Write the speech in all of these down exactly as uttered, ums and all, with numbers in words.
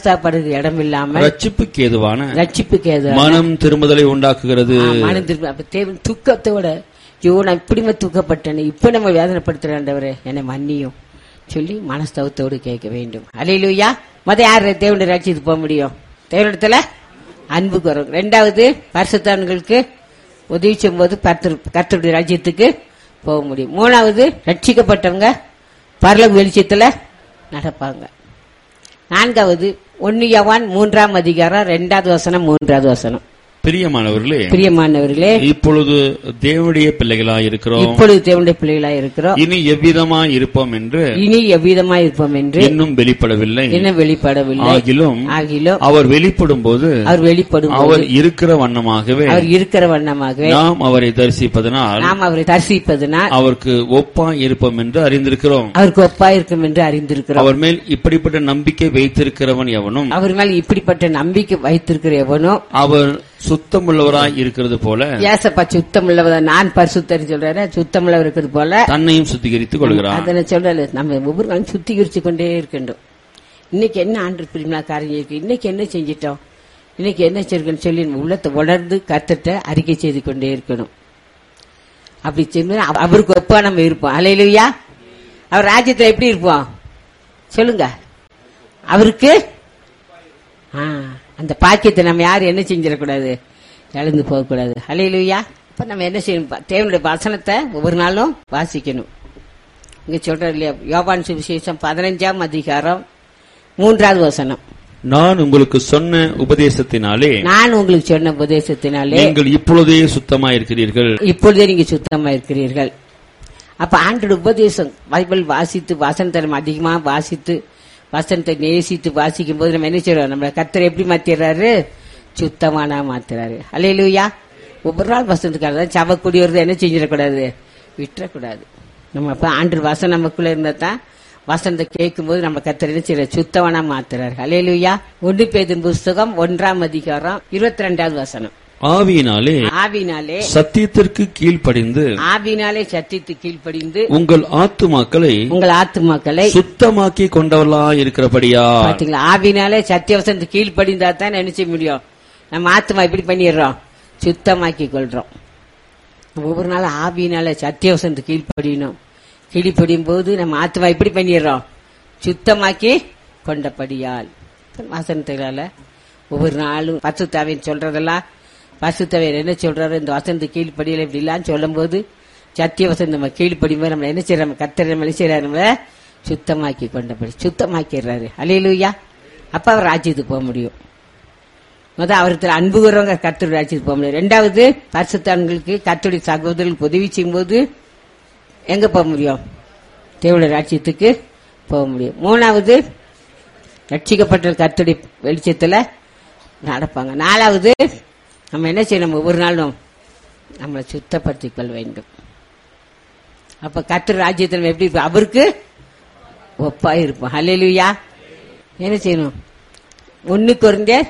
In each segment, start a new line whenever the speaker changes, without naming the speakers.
மனஸ்தாபப்படுறது இடம் இல்லாம
ரட்சிப்புக்கு ஏதுவான
ரட்சிப்புக்கு ஏதுவான
மனம் திரும்புதலை உண்டாக்குகிறது.
மனம் திரும்ப அப்ப தேவன் துக்கத்தோட ஐயோ நான் இப்படிமே துக்கப்பட்டேன், இப்ப நம்ம வேதனைப்படுத்துறேன்டவரே என்னை மன்னியும் சொல்லி மனஸ்தவத்தோடு கேட்க வேண்டும். அல்லேலூயா. மத யாரு தேவனுடைய ராஜ்யத்துக்கு போக முடியும்? தேவனிடத்துல அன்பு வரும். ரெண்டாவது பரிசுத்தவான்களுக்கு உதவி செய்யும் போது கர்த்தருடைய ராஜ்யத்துக்கு போக முடியும். மூணாவது ரட்சிக்கப்பட்டவங்க பரலோக வெளிச்சத்துல நடப்பாங்க. நான்காவது ஒன்னு யோவான் மூன்றாம் அதிகாரம் இரண்டாவது வசனம் மூன்றாவது வசனம்.
பிரியமானவர்களே
பிரியமானவர்களே
இப்பொழுது தேவனுடைய பிள்ளைகளாய் இருக்கிறோம்.
இப்பொழுது தேவனுடைய பிள்ளைகளாய் இருக்கிறோம்.
இனி எவ்விதமாய் இருப்போம் என்று
இனி எவ்விதமாய் இருப்போம் என்று
இன்னும் வெளிப்படவில்லை.
இன்னும் வெளிப்படவில்லை.
ஆகிலும்
ஆகிலும்
அவர் வெளிப்படும் போது
அவர் வெளிப்படும்
அவர் இருக்கிற வண்ணமாகவே
அவர் இருக்கிற வண்ணமாகவே
நாம் அவரை தரிசிப்பதனால்
நாம் அவரை தரிசிப்பதனால்
அவருக்கு ஒப்பாய் இருப்போம் என்று அறிந்திருக்கிறோம்.
அவருக்கு ஒப்பாய் இருக்கும் என்று அறிந்திருக்கிறோம்.
அவர் மேல் இப்படிப்பட்ட நம்பிக்கை வைத்திருக்கிறவன் எவனும்
அவர் மேல் இப்படிப்பட்ட நம்பிக்கை வைத்திருக்கிற எவனோ அவர்
சுத்தமுள்ளவராய் இருக்கிறது போல
ஏசப்பா சுத்தமுள்ளவரா நான் பரிசுத்தர் சொல்றாரு, சுத்தமுள்ளவர் இருக்கிறது போல
தன்னையும் சுத்திகரித்துக் கொள்கிறார்.
அதனை சொல்றாரு. நம்ம ஒவ்வொரு நாளும் சுத்திகரிச்சு கொண்டே இருக்கின்றோம். இன்னைக்கு என்ன ஆண்டு பிரிமினா காரியம் இருக்கு, இன்னைக்கு என்ன செஞ்சிட்டோம், இன்னைக்கு என்ன செய்யணும் சொல்லி நம்ம உள்ளத்தை உணர்ந்து கர்த்தர்ட்ட அறிக்கை செய்து கொண்டே இருக்கணும். அப்படி செய்ய அவருக்கு ஒப்பா நம்ம இருப்போம். அல்லேலூயா. அவர் ராஜ்யத்துல எப்படி இருப்போம் சொல்லுங்க? அவருக்கு அந்த பாக்கியத்தை நம்ம யாரும் என்ன செஞ்சிடக்கூடாது, இழந்து போகக்கூடாது. அல்லேலூயா. இப்ப நம்ம என்ன செய்யணும்? தேவனுடைய வசனத்தை ஒவ்வொரு நாளும் வாசிக்கணும். இங்க சொல்றாரு இல்லையா, யோவான் சுவிசேஷம் பதினஞ்சாம் அதிகாரம் மூன்றாவது வசனம்.
நான் உங்களுக்கு சொன்ன உபதேசத்தினாலே
நான் உங்களுக்கு சொன்ன உபதேசத்தினாலே
நீங்கள் இப்பொழுதே சுத்தமா இருக்கிறீர்கள்.
இப்பொழுதே நீங்க சுத்தமா இருக்கிறீர்கள். அப்ப ஆண்டோட உபதேசம் பைபிள் வாசித்து வசனத்தை நம்ம அதிகமா வாசித்து வசனத்தை நேசித்து வாசிக்கும் போது நம்ம என்ன செய்யறோம்? நம்ம கர்த்தரை எப்படி மாத்திடுறாரு? சுத்தமானா மாத்துறாரு. அல்லேலூயா. ஒவ்வொரு நாள் வசனத்துக்காக சவக்கூடியவர்கள் என்ன செஞ்சிடக்கூடாது, விட்டுறக்கூடாது. நம்ம அப்ப ஆண்டு வசனம் நமக்குள்ள இருந்தா தான் வசனத்தை கேட்கும் போது நம்ம கர்த்தரை என்ன செய்யற சுத்தமானா மாத்துறாரு. அல்லேலூயா. ஒன்று பேதுரு புஸ்தகம் ஒன்றாம் அதிகாரம் இருபத்தி ரெண்டாவது வசனம்.
ஆவியினாலே
ஆவினாலே
சத்தியத்திற்கு கீழ்ப்படிந்து
ஆவினாலே சத்தியத்து கீழ்ப்படிந்து
உங்கள் ஆத்துமாக்களை
உங்கள் ஆத்துமாக்களை
சுத்தமாக்கி கொண்டவர்களா இருக்கிறபடியா.
பாத்தீங்களா? ஆவினாலே சத்தியவசனத்துக்கு கீழ்ப்படிந்தா தான் நினைச்ச முடியும். நம்ம ஆத்துமா இப்படி பண்ணிடுறோம், சுத்தமாக்கி கொள்றோம். ஒவ்வொரு நாளும் ஆவினால சத்தியவசனத்துக்கு கீழ்ப்படியணும். கீழ்ப்படியும் போது நம்ம ஆத்துமா இப்படி பண்ணிடுறோம், சுத்தமாக்கி கொண்டபடியால். வசனத்தினால ஒவ்வொரு நாளும் பரிசுத்தாவின் சொல்றதெல்லாம் பரிசுத்தவர் என்ன சொல்றாரு, இந்த வசனத்துக்கு கீழ்ப்படியில இப்படி எல்லாம் சொல்லும் போது சத்திய வசனம் நம்ம கீழ்ப்படியும் போது நம்ம என்ன செய்யறோம்? கர்த்தர் நம்ம என்ன செய்யறாரு? நம்மள சுத்தமாக்கி கொண்டபடி சுத்தமாக்கிறாரு. அல்லேலூயா. அப்ப அவர் ராஜ்யத்துக்கு போக முடியும். முதல் அவருக்கு அன்பு கூறவங்க கர்த்தர் ராஜ்யத்துக்கு போக முடியும். ரெண்டாவது பரிசுத்தவான்களுக்கு கர்த்தருடைய சகோதரர்களுக்கு உதவி செய்யும் போது எங்க போக முடியும்? தேவனுடைய ராஜ்யத்துக்கு போக முடியும். மூணாவது ரட்சிக்கப்பட்ட கர்த்தருடைய வெளிச்சத்துல நடப்பாங்க. நாலாவது நம்ம என்ன செய்யணும்? ஒவ்வொரு நாளும் நம்மளை சுத்தப்படுத்திக் கொள்ள வேண்டும். அப்ப கர்த்தர் ராஜ்யத்தில் எப்படி இருப்போம்? அவருக்கு ஒப்பா இருப்போம். அல்லேலூயா. என்ன செய்யணும்? ஒன்னு கொரிந்தியர்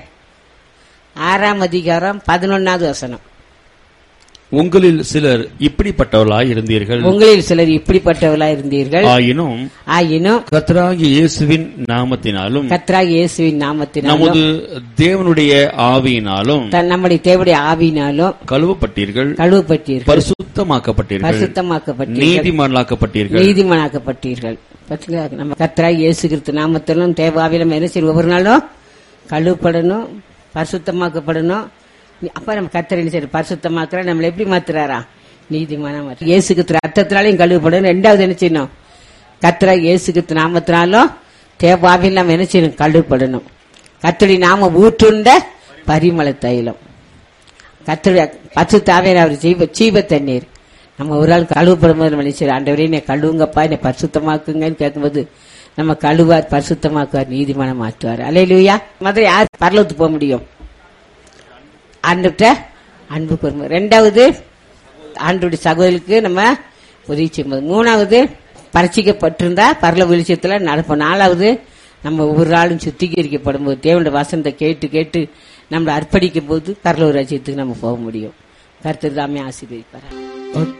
ஆறாம் அதிகாரம் பதினொன்னாவது வசனம்.
உங்களில் சிலர் இப்படிப்பட்டவர்களாய் இருந்தீர்கள்
உங்களில் சிலர் இப்படிப்பட்டவர்களாய் இருந்தீர்கள்
ஆயினும்
ஆயினும்
கர்த்தராகிய இயேசுவின் நாமத்தினாலும்
கர்த்தராகிய இயேசுவின் நாமத்தினாலும்
நமது தேவனுடைய ஆவியினாலும்
நம்முடைய தேவனுடைய ஆவியினாலும்
கழுவப்பட்டீர்கள்
கழுவப்பட்டீர்கள்
பரிசுத்தமாக்கப்பட்டீர்கள்
பரிசுத்தமாக்கப்பட்டீர்கள்
நீதிமானாக்கப்பட்டீர்கள்
நீதிமானாக்கப்பட்டீர்கள். நம்ம கர்த்தராகிய இயேசு கிறிஸ்து நாமத்திலும் தேவ ஆவியிலும் என்ன செய்யும்? ஒவ்வொரு நாளும் கழுவப்படணும், பரிசுத்தமாக்கப்படணும். அப்ப நம்ம கர்த்தர் என்ன செய்யற? பரிசுத்தமாக்குற நம்மள எப்படி மாத்துறாரா? நீதிமான மாற்ற இயேசுக்கு ரத்தத்தினாலையும் கழுவப்படணும். ரெண்டாவது என்ன செய்யணும்? கர்த்தரா இயேசுக்கு நாமத்தினாலும் தேவாவில் நம்ம என்ன செய்யணும்? கழுவப்படணும். கர்த்தருடைய நாம ஊற்றுண்ட பரிமள தைலம், கர்த்தருடைய பரிசுத்தாவே அவர் ஜீவ ஜீவ தண்ணீர். நம்ம ஒரு ஆள் கழுவப்படும் போது நம்ம நினைச்சு ஆண்டவரே என்னை கழுவுங்கப்பா, என்னை பரிசுத்தமாக்குங்கன்னு கேட்கும்போது நம்ம கழுவார், பரிசுத்தமாக்குவார், நீதிமான மாற்றுவார். அல்லேலூயா. மாதிரி யார் பரலோகத்துக்கு போக முடியும்? ஆண்டுகிட்ட அன்பு கூறும். ரெண்டாவது ஆண்டுடைய சகோதரருக்கு நம்ம உதவி செய்யும்போது. மூணாவது பரிசிக்கப்பட்டிருந்தா பரலோக வெளிச்சத்துல நடப்போம். நாலாவது நம்ம ஒவ்வொரு நாளும் சுத்திகரிக்கப்படும் போது தேவனுடைய வசனத்தை கேட்டு கேட்டு நம்மளை அர்ப்பணிக்கும் போது பரலோக ராஜ்யத்துக்கு நம்ம போக முடியும். கர்த்தர் தாமே ஆசீர்வதிப்பார்.